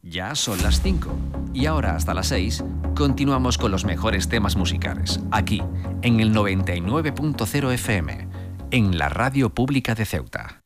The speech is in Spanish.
Ya son las 5 y ahora hasta las 6 continuamos con los mejores temas musicales, aquí, en el 99.0 FM, en la Radio Pública de Ceuta.